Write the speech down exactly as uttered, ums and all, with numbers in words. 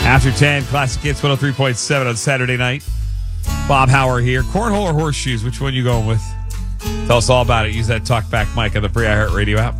After ten, Classic Hits one oh three point seven on Saturday night. Bob Hauer here. Cornhole or horseshoes? Which one you going with? Tell us all about it. Use that talkback mic on the free iHeartRadio app.